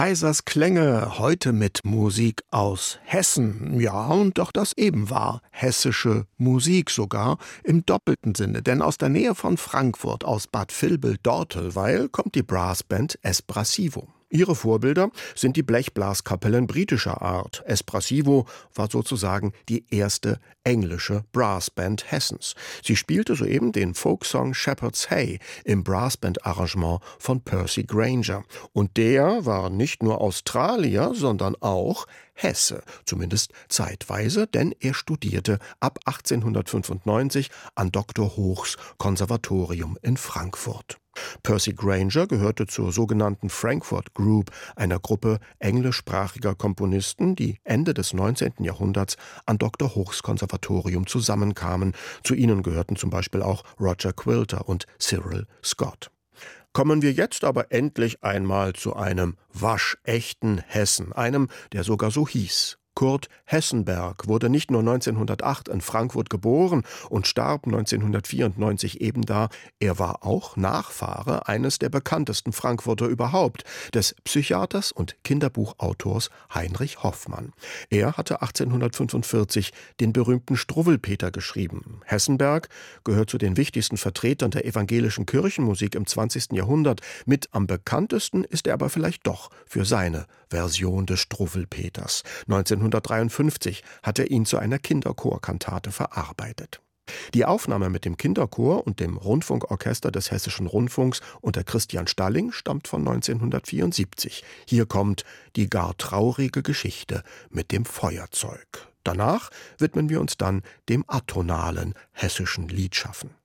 Kaisers Klänge, heute mit Musik aus Hessen. Ja, und doch das eben war hessische Musik sogar im doppelten Sinne. Denn aus der Nähe von Frankfurt, aus Bad Vilbel-Dortelweil, kommt die Brassband Espressivo. Ihre Vorbilder sind die Blechblaskapellen britischer Art. Espressivo war sozusagen die erste englische Brassband Hessens. Sie spielte soeben den Folksong Shepherd's Hey im Brassband-Arrangement von Percy Grainger. Und der war nicht nur Australier, sondern auch Hesse, zumindest zeitweise, denn er studierte ab 1895 an Dr. Hochs Konservatorium in Frankfurt. Percy Grainger gehörte zur sogenannten Frankfurt Group, einer Gruppe englischsprachiger Komponisten, die Ende des 19. Jahrhunderts an Dr. Hochs Konservatorium zusammenkamen. Zu ihnen gehörten zum Beispiel auch Roger Quilter und Cyril Scott. Kommen wir jetzt aber endlich einmal zu einem waschechten Hessen, einem, der sogar so hieß. Kurt Hessenberg wurde nicht nur 1908 in Frankfurt geboren und starb 1994 ebenda, er war auch Nachfahre eines der bekanntesten Frankfurter überhaupt, des Psychiaters und Kinderbuchautors Heinrich Hoffmann. Er hatte 1845 den berühmten Struwwelpeter geschrieben. Hessenberg gehört zu den wichtigsten Vertretern der evangelischen Kirchenmusik im 20. Jahrhundert. Mit am bekanntesten ist er aber vielleicht doch für seine Version des Struwwelpeters. 1953 hat er ihn zu einer Kinderchorkantate verarbeitet. Die Aufnahme mit dem Kinderchor und dem Rundfunkorchester des Hessischen Rundfunks unter Christian Stalling stammt von 1974. Hier kommt die gar traurige Geschichte mit dem Feuerzeug. Danach widmen wir uns dann dem atonalen hessischen Liedschaffen.